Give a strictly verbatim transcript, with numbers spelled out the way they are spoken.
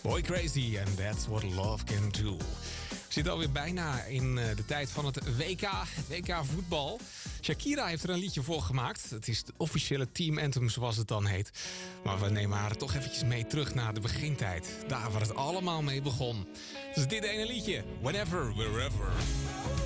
Boy Crazy and That's What Love Can Do. We zitten alweer bijna in de tijd van het W K, W K voetbal. Shakira heeft er een liedje voor gemaakt. Het is de officiële team anthem, zoals het dan heet. Maar we nemen haar toch eventjes mee terug naar de begintijd. Daar waar het allemaal mee begon. Dus dit ene liedje, Whenever, Wherever.